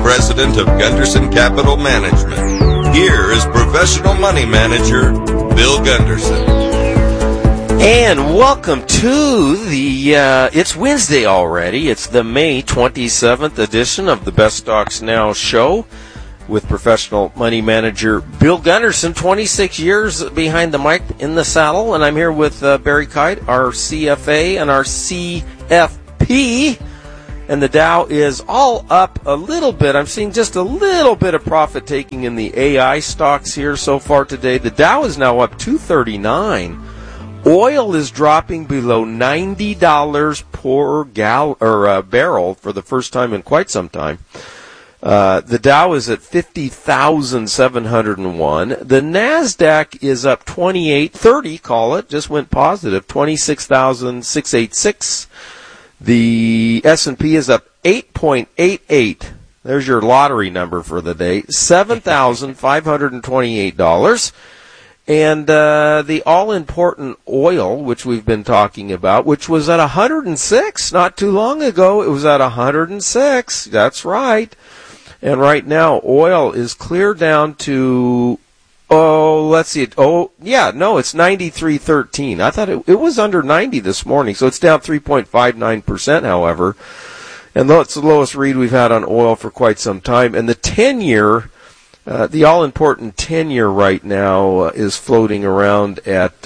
President of Gunderson Capital Management. Here is professional money manager, Bill Gunderson. And welcome to it's Wednesday already. It's the May 27th edition of the Best Stocks Now show with professional money manager Bill Gunderson, 26 years behind the mic in the saddle. And I'm here with Barry Kite, our CFA and our CFP. And the Dow is all up a little bit. I'm seeing just a little bit of profit taking in the AI stocks here so far today. The Dow is now up 239. Oil is dropping below $90 per barrel for the first time in quite some time. The Dow is at 50,701. The NASDAQ is up 2830, call it, just went positive, 26,686. The S&P is up 8.88. There's your lottery number for the day, $7,528. And the all-important oil, which we've been talking about, which was at 106 not too long ago. It was at 106. That's right. And right now, oil is clear down to, it's 93.13. I thought it was under 90 this morning, so it's down 3.59%, however. And though it's the lowest read we've had on oil for quite some time. And the 10-year, the all-important 10-year right now is floating around at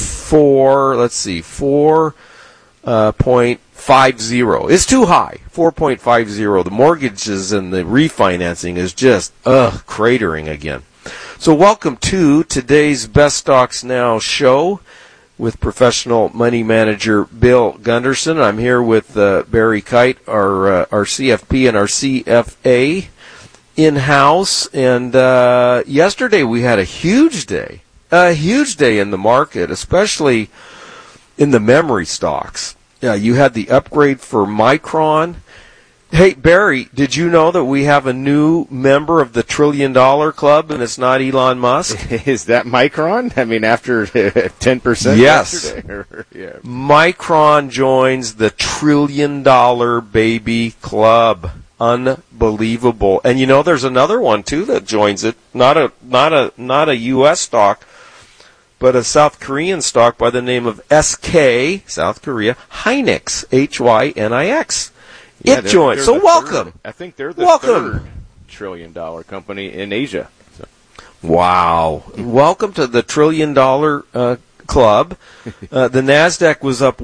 4.50. It's too high, 4.50. The mortgages and the refinancing is just, cratering again. So welcome to today's Best Stocks Now show with professional money manager Bill Gunderson. I'm here with Barry Kite, our CFP and our CFA in-house. And yesterday we had a huge day in the market, especially in the memory stocks. You had the upgrade for Micron. Hey, Barry, did you know that we have a new member of the $1 Trillion Club, and it's not Elon Musk? Is that Micron? I mean, after 10% yes. yesterday? Yeah. Micron joins the $1 Trillion baby club. Unbelievable. And you know, there's another one, too, that joins it. Not a U.S. stock, but a South Korean stock by the name of SK, South Korea, Hynix, Hynix. Yeah, it joined. So welcome. I think they're the third $1 trillion company in Asia. So. Wow. Welcome to the $1 Trillion club. The NASDAQ was up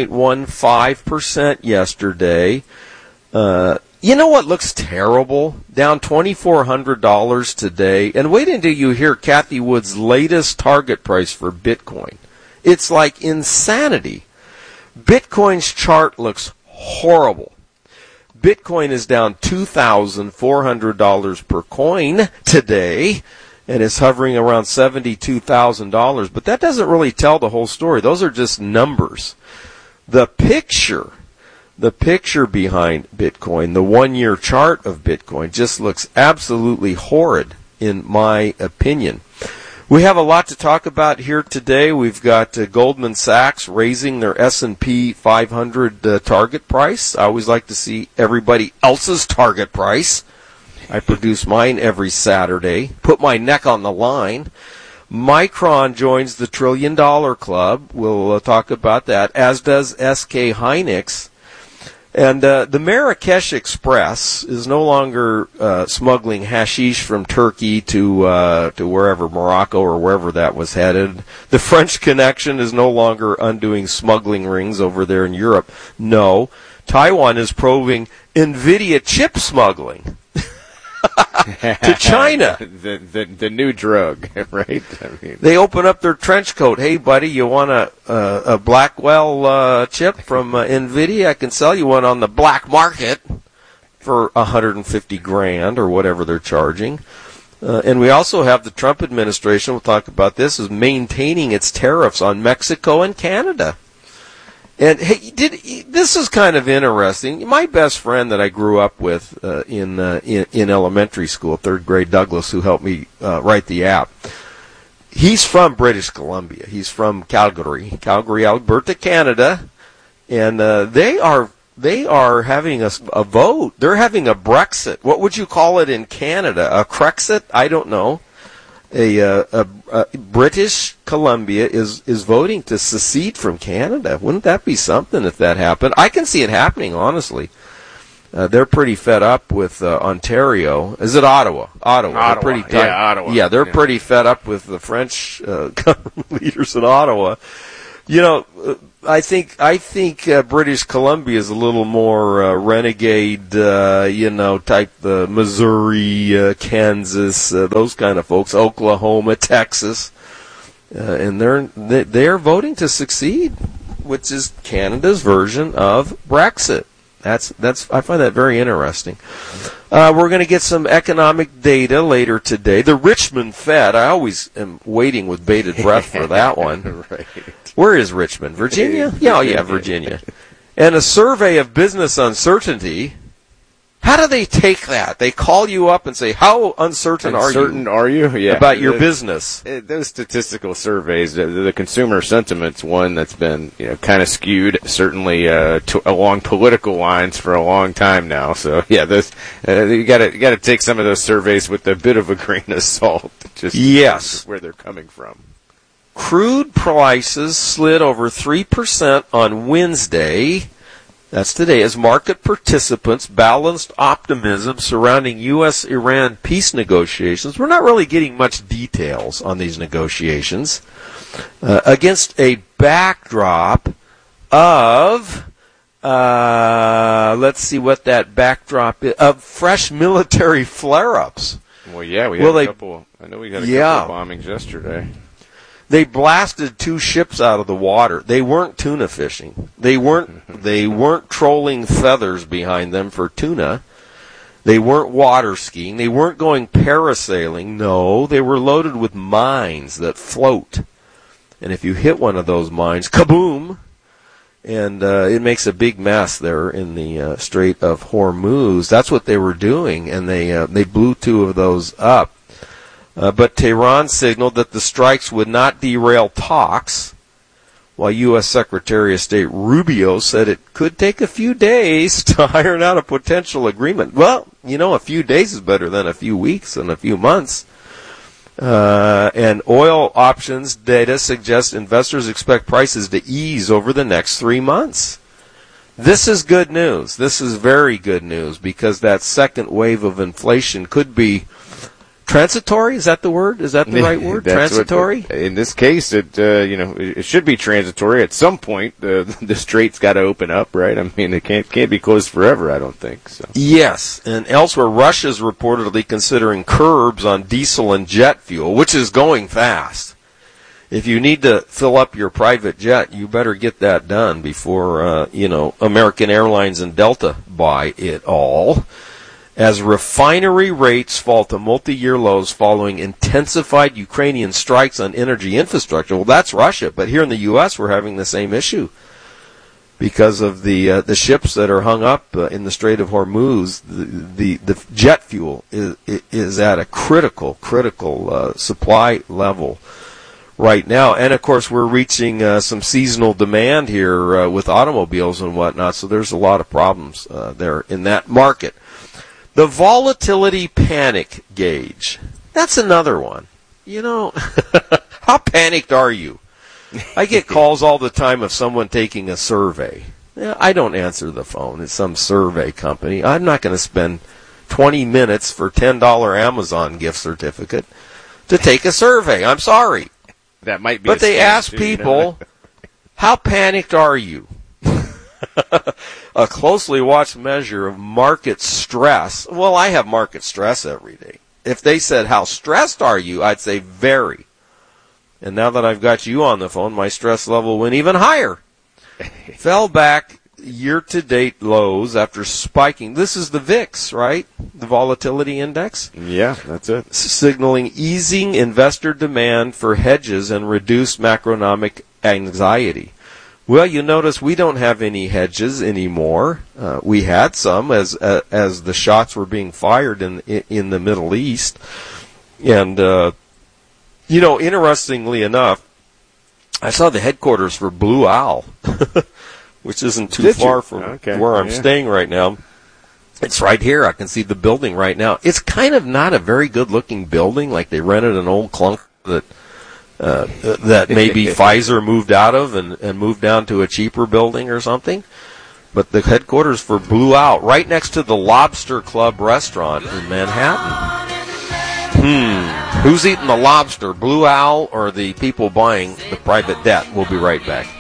1.15% yesterday. You know what looks terrible? Down $2,400 today. And wait until you hear Kathy Wood's latest target price for Bitcoin. It's like insanity. Bitcoin's chart looks horrible. Bitcoin is down $2,400 per coin today and is hovering around $72,000. But that doesn't really tell the whole story. Those are just numbers. The picture behind Bitcoin, the one-year chart of Bitcoin, just looks absolutely horrid, in my opinion. We have a lot to talk about here today. We've got Goldman Sachs raising their S&P 500 target price. I always like to see everybody else's target price. I produce mine every Saturday. Put my neck on the line. Micron joins the $1 Trillion Club. We'll talk about that, as does SK Hynix. And the Marrakesh Express is no longer smuggling hashish from Turkey to wherever, Morocco or wherever that was headed. The French Connection is no longer undoing smuggling rings over there in Europe. No, Taiwan is probing NVIDIA chip smuggling to China. the new drug, right? I mean, they open up their trench coat. Hey, buddy, you want a Blackwell chip from NVIDIA? I can sell you one on the black market for $150,000 or whatever they're charging. And we also have the Trump administration, we'll talk about this, is maintaining its tariffs on Mexico and Canada. And hey, this is kind of interesting. My best friend that I grew up with in elementary school, third grade, Douglas, who helped me write the app, he's from British Columbia. He's from Calgary, Alberta, Canada, and they are they are having a vote. They're having a Brexit. What would you call it in Canada? A Crexit? I don't know. A British Columbia is voting to secede from Canada. Wouldn't that be something if that happened? I can see it happening, honestly. They're pretty fed up with Ontario. Is it Ottawa? Ottawa. They're pretty Ottawa. Yeah, they're pretty fed up with the French leaders in Ottawa. You know, I think British Columbia is a little more renegade, type Missouri, Kansas, those kind of folks, Oklahoma, Texas, and they're voting to secede, which is Canada's version of Brexit. That's I find that very interesting. We're going to get some economic data later today. The Richmond Fed. I always am waiting with bated breath for that one. Right. Where is Richmond? Virginia? Yeah, Virginia. And a survey of business uncertainty. How do they take that? They call you up and say, how uncertain are you Yeah. about your business? Those statistical surveys, the consumer sentiment's one that's been, kind of skewed, certainly along political lines for a long time now. So yeah, those you got to take some of those surveys with a bit of a grain of salt. Just where they're coming from. Crude prices slid over 3% on Wednesday. That's today, as market participants balanced optimism surrounding U.S.-Iran peace negotiations. We're not really getting much details on these negotiations against a backdrop of, let's see what that backdrop is, of fresh military flare-ups. Well, yeah, we had a couple. I know we got a couple of bombings yesterday. They blasted 2 ships out of the water. They weren't tuna fishing. They weren't trolling feathers behind them for tuna. They weren't water skiing. They weren't going parasailing. No, they were loaded with mines that float. And if you hit one of those mines, kaboom! And it makes a big mess there in the Strait of Hormuz. That's what they were doing, and they blew 2 of those up. But Tehran signaled that the strikes would not derail talks, while U.S. Secretary of State Rubio said it could take a few days to iron out a potential agreement. Well, a few days is better than a few weeks and a few months. And oil options data suggests investors expect prices to ease over the next 3 months. This is good news. This is very good news, because that second wave of inflation could be transitory. Is that the word? Is that the right word? Transitory? In this case, it should be transitory. At some point, the strait's got to open up, right? I mean, it can't be closed forever, I don't think. So. Yes, and elsewhere, Russia's reportedly considering curbs on diesel and jet fuel, which is going fast. If you need to fill up your private jet, you better get that done before, American Airlines and Delta buy it all. As refinery rates fall to multi-year lows following intensified Ukrainian strikes on energy infrastructure. Well, that's Russia, but here in the U.S. we're having the same issue because of the ships that are hung up in the Strait of Hormuz. The jet fuel is at a critical supply level right now, and of course we're reaching some seasonal demand here with automobiles and whatnot. So there's a lot of problems there in that market. The volatility panic gauge. That's another one. How panicked are you? I get calls all the time of someone taking a survey. I don't answer the phone. It's some survey company. I'm not going to spend 20 minutes for $10 Amazon gift certificate to take a survey. I'm sorry. That might be. But they ask people, how panicked are you? A closely watched measure of market stress. Well, I have market stress every day. If they said, how stressed are you? I'd say very. And now that I've got you on the phone, my stress level went even higher. Fell back year-to-date lows after spiking. This is the VIX, right? The volatility index? Yeah, that's it. Signaling easing investor demand for hedges and reduced macroeconomic anxiety. Well, you notice we don't have any hedges anymore. We had some as the shots were being fired in the Middle East. And, interestingly enough, I saw the headquarters for Blue Owl. which isn't too Did you? far from Okay, where I'm staying right now. It's right here. I can see the building right now. It's kind of not a very good-looking building, like they rented an old clunk that maybe Pfizer moved out of and moved down to a cheaper building or something. But the headquarters for Blue Owl, right next to the Lobster Club restaurant in Manhattan. Who's eating the lobster, Blue Owl or the people buying the private debt? We'll be right back.